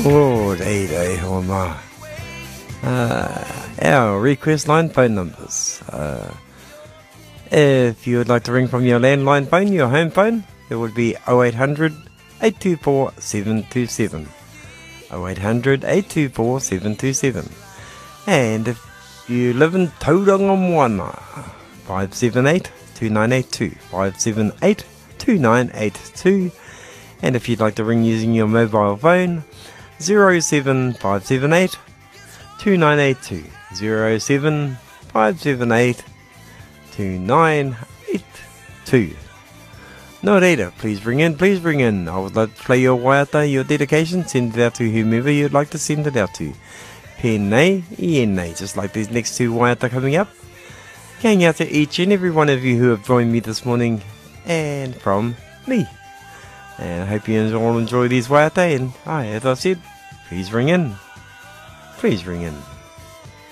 Oh, day, Homa. Our request line phone numbers. If you would like to ring from your landline phone, your home phone, it would be 0800 824 727. 0800 824 727. And if you live in Tauranga Moana, 578 2982. 578 2982. And if you'd like to ring using your mobile phone, 07578 2982. 07578 2982. No reira, please ring in. I would like to play your waiata, your dedication, send it out to whomever you'd like to send it out to. Pēnei, ienei, just like these next two waiata coming up. Going out to each and every one of you who have joined me this morning, and from me. And I hope you all enjoy these waiata, and as I said, please ring in. Please ring in.